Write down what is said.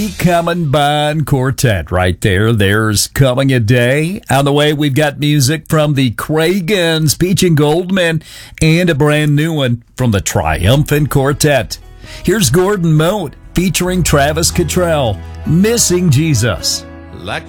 Common Bond Quartet right there. There's Coming a Day. On the way, we've got music from the Cragans, Peach and Goldman, and a brand new one from the Triumphant Quartet. Here's Gordon Mote featuring Travis Cottrell, Missing Jesus. Like